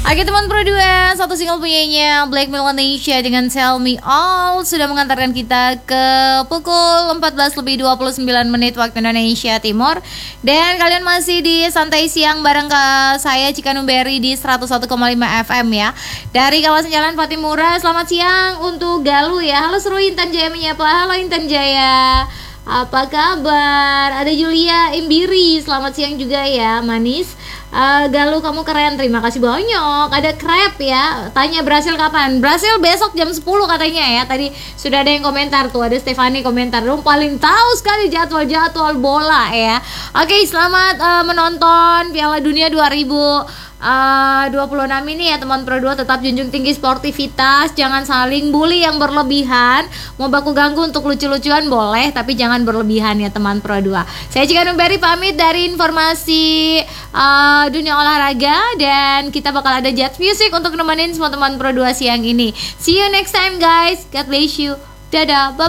Oke teman Pro 2, satu single penyanyinya Black Indonesia dengan Tell Me All sudah mengantarkan kita ke pukul 14:29 waktu Indonesia Timur. Dan kalian masih di Santai Siang bareng ke saya Cika Numberi di 101,5 FM ya. Dari kawasan Jalan Patimura. Selamat siang untuk Galuh ya. Halo seru, Intan Jaya menyapa. Halo Intan Jaya, apa kabar? Ada Julia Imbiri, selamat siang juga ya manis. Galuh kamu keren, terima kasih banyak. Ada Crab ya, tanya Brasil kapan? Brasil besok jam 10 katanya ya. Tadi sudah ada yang komentar tuh, ada Stefani komentar dong, paling tahu sekali jadwal bola ya. Oke, selamat menonton Piala Dunia 2026 ini ya teman Pro 2. Tetap junjung tinggi sportivitas, jangan saling bully yang berlebihan. Mau baku ganggu untuk lucu-lucuan boleh, tapi jangan berlebihan ya teman Pro 2. Saya Cika Numberi pamit dari informasi dunia olahraga, dan kita bakal ada Jet Music untuk nemenin semua teman Pro 2 siang ini. See you next time guys, God bless you, dadah, bye.